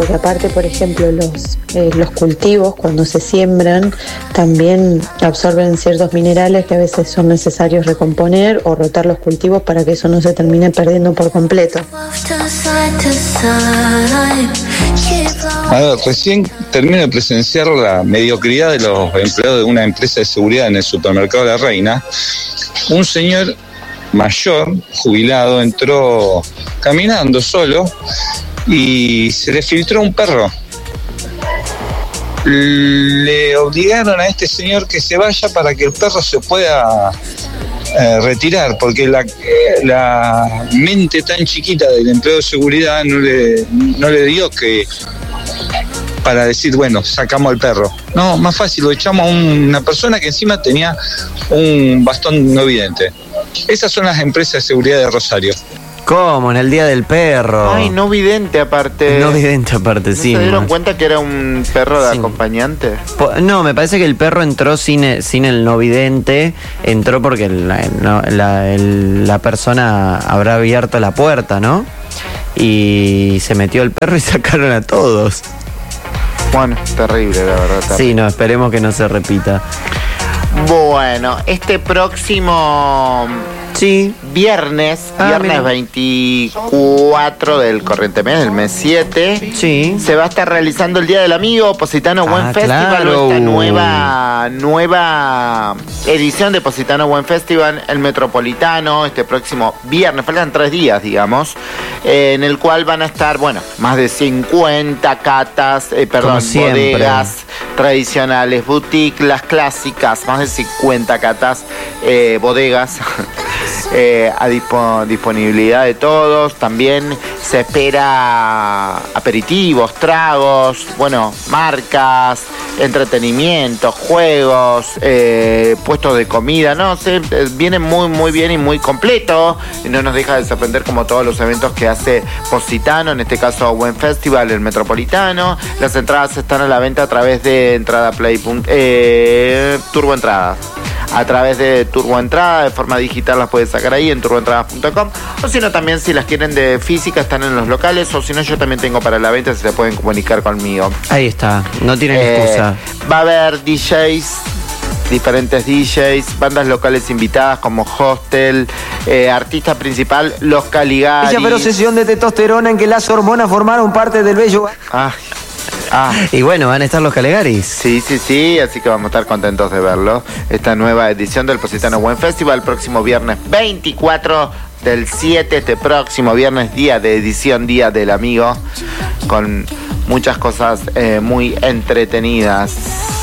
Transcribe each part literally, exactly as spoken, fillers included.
Porque aparte, por ejemplo, los, eh, los cultivos cuando se siembran también absorben ciertos minerales que a veces son necesarios recomponer o rotar los cultivos para que eso no se termine perdiendo por completo. A ver, recién termino de presenciar la mediocridad de los empleados de una empresa de seguridad en el supermercado La Reina. Un señor mayor, jubilado, entró caminando solo y se le filtró un perro. Le obligaron a este señor que se vaya para que el perro se pueda eh, retirar, porque la, eh, la mente tan chiquita del empleado de seguridad no le, no le dio que para decir, bueno, sacamos al perro. No, más fácil, lo echamos a una persona que encima tenía un bastón no vidente. Esas son las empresas de seguridad de Rosario. ¿Cómo? En el Día del Perro. Ay, no vidente aparte. No vidente aparte, ¿No sí. se dieron man. cuenta que era un perro de Sí. acompañante? Po- No, me parece que el perro entró sin, sin el no vidente. Entró porque la, no, la, el- la persona habrá abierto la puerta, ¿no? Y se metió el perro y sacaron a todos. Bueno, terrible, la verdad. Terrible. Sí, no, esperemos que no se repita. Bueno, este próximo Sí. viernes, Ah, viernes mira. veinticuatro del corriente mes, del mes siete, Sí. se va a estar realizando el Día del Amigo Positano Buen Ah, Festival, claro. esta nueva, nueva edición de Positano Buen Festival, el Metropolitano, este próximo viernes, faltan tres días, digamos, eh, en el cual van a estar, bueno, más de cincuenta catas, eh, perdón, Como siempre. bodegas tradicionales, boutique, las clásicas, más de cincuenta catas, eh, bodegas eh, a dispo- disponibilidad de todos. También se espera aperitivos, tragos, bueno, marcas, entretenimiento, juegos, eh, puestos de comida, no sé, eh, viene muy muy bien y muy completo, y no nos deja de sorprender como todos los eventos que hace Positano, en este caso Buen Festival, el Metropolitano. Las entradas están a la venta a través de Entrada Play. Eh, Turbo Entradas. A través de Turbo Entrada, de forma digital las puedes sacar ahí en turboentradas punto com, o si no también si las quieren de física están en los locales, o si no yo también tengo para la venta, si se pueden comunicar conmigo. Ahí está, no tienen Eh, excusa. Va a haber D Js, diferentes D Js, bandas locales invitadas como Hostel, eh, artista principal, Los Caligaris. Ella pero sesión de testosterona en que las hormonas formaron parte del vello. Ay, ah. Y bueno, van a estar los Calegaris. Sí, sí, sí, así que vamos a estar contentos de verlo. Esta nueva edición del Positano Buen Festival, próximo viernes veinticuatro del siete, este próximo viernes, día de edición, Día del Amigo, con muchas cosas eh, muy entretenidas.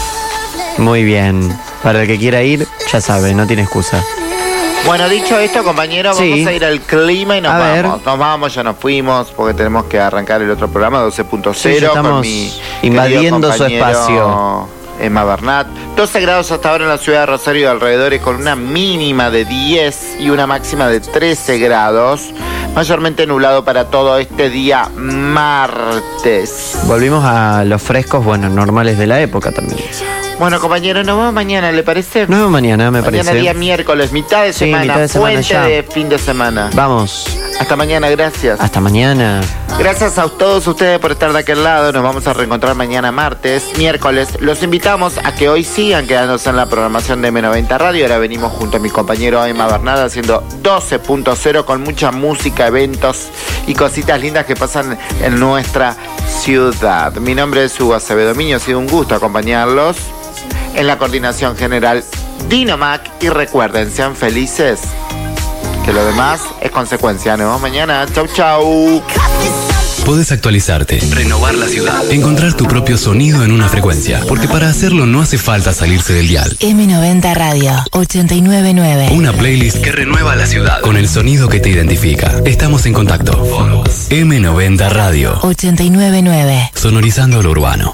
Muy bien. Para el que quiera ir, ya sabe, no tiene excusa. Bueno, dicho esto, compañero, Sí. vamos a ir al clima y nos A vamos. ver. Nos vamos, ya nos fuimos, porque tenemos que arrancar el otro programa, doce punto cero, Sí, ya estamos con mi invadiendo querido su compañero espacio. Emma Bernat. doce grados hasta ahora en la ciudad de Rosario y alrededores, con una mínima de diez y una máxima de trece grados. Mayormente nublado para todo este día martes. Volvimos a los frescos, bueno, normales de la época también. Bueno, compañero, nos vemos mañana, ¿le parece? Nos vemos mañana, me Mañana parece. día miércoles, mitad de Sí, semana, mitad de semana puente ya. de fin de semana. Vamos. Hasta mañana, gracias. Hasta mañana. Gracias a todos ustedes por estar de aquel lado. Nos vamos a reencontrar mañana martes, miércoles. Los invitamos a que hoy sigan quedándose en la programación de eme noventa Radio. Ahora venimos junto a mi compañero Emma Bernat haciendo doce punto cero con mucha música, eventos y cositas lindas que pasan en nuestra ciudad. Mi nombre es Hugo Acevedo Miño. Ha sido un gusto acompañarlos. En la coordinación general, Dino Mac. Y recuerden, sean felices, que lo demás es consecuencia. Nos vemos mañana. Chau, chau. Podés actualizarte, renovar la ciudad, encontrar tu propio sonido en una frecuencia, porque para hacerlo no hace falta salirse del dial. eme noventa Radio, ochenta y nueve punto nueve. Una playlist que renueva la ciudad con el sonido que te identifica. Estamos en contacto. eme noventa Radio, ochenta y nueve punto nueve. sonorizando lo urbano.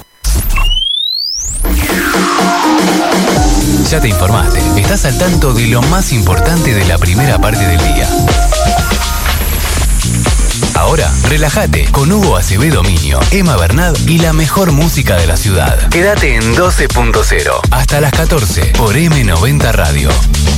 Ya te informaste, estás al tanto de lo más importante de la primera parte del día. Ahora, relájate con Hugo Acevedo Miño, Emma Bernat y la mejor música de la ciudad. Quédate en doce punto cero hasta las catorce por eme noventa Radio.